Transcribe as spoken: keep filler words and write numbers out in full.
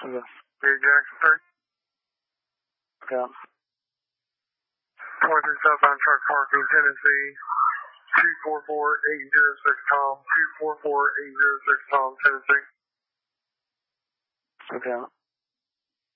Okay. Gary Jackson three. Okay. twenty-three southbound truck parking, Tennessee. two four four eight zero six Tom. two four four eight zero six Tom, Tennessee. Okay.